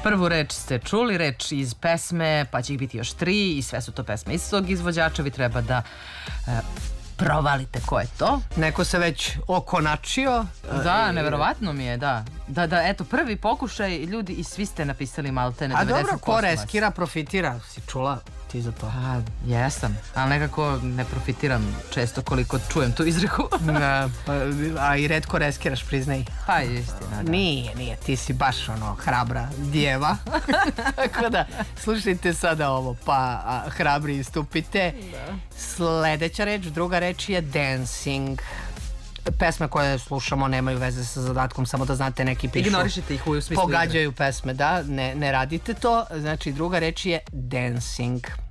Prvu reč ste čuli, reč iz pesme, pa će ih biti još 3 i sve su to pesme istog izvođača. Vi treba da provalite ko je to. Neko se već okonačio. Da, neverovatno mi je, da. Da, eto, prvi pokušaj, ljudi, i svi ste napisali maltene 90%. A dobro, ko reskira, profitira. Si čula ti za to? Pa, jesam, ali nekako ne profitiram često koliko čujem tu izreku. A i retko reskiraš, priznaj. Pa, istina, da. Nije, ti si baš hrabra djeva. Tako da, slušajte sada ovo, pa hrabri istupite. Sledeća reč, druga reč je dancing. Pesme koje slušamo nemaju veze sa zadatkom, samo da znate, neki pišu. Ignorišite ih u smislu pogađaju pesme, da, ne radite to. Znači, druga reč je dancing.